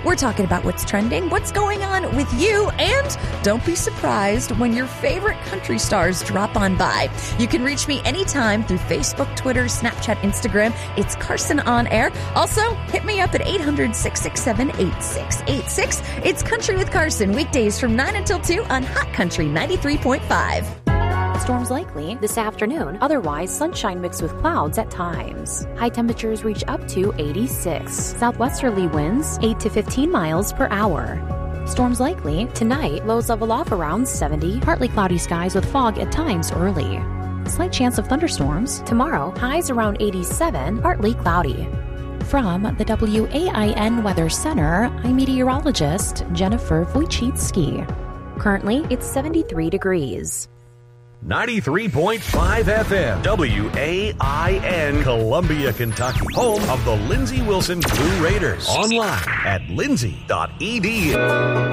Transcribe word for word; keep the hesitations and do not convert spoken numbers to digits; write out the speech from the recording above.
We're talking about what's trending, what's going on with you, and don't be surprised when your favorite country stars drop on by. You can reach me anytime through Facebook, Twitter, Snapchat, Instagram. It's Carson On Air. Also, hit me up at eight hundred, six six seven, eight six eight six. It's Country with Carson, weekdays from nine until two on Hot Country ninety-three point five. Storms likely this afternoon. Otherwise, sunshine mixed with clouds at times. High temperatures reach up to eighty-six. Southwesterly winds eight to fifteen miles per hour. Storms likely tonight. Lows level off around seventy. Partly cloudy skies with fog at times early. Slight chance of thunderstorms. Tomorrow, highs around eighty-seven. Partly cloudy. From the W A I N Weather Center, I'm meteorologist Jennifer Wojcicki. Currently, it's seventy-three degrees. ninety-three point five F M, W A I N, Columbia, Kentucky, home of the Lindsey Wilson Blue Raiders. Online at lindsey dot e d u.